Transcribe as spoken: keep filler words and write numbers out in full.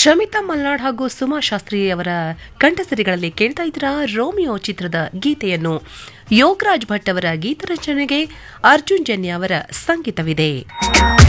ಶಮಿತಾ ಮಲ್ನಾಡ್ ಹಾಗೂ ಸುಮಾ ಶಾಸ್ತ್ರಿ ಅವರ ಕಂಠಸಿರಿಗಳಲ್ಲಿ ಕೇಳ್ತಾ ಇದ್ರ ರೋಮಿಯೋ ಚಿತ್ರದ ಗೀತೆಯನ್ನು ಯೋಗರಾಜ್ ಭಟ್ ಅವರ ಗೀತರಚನೆಗೆ ಅರ್ಜುನ್ ಜನ್ಯ ಅವರ ಸಂಗೀತವಿದೆ.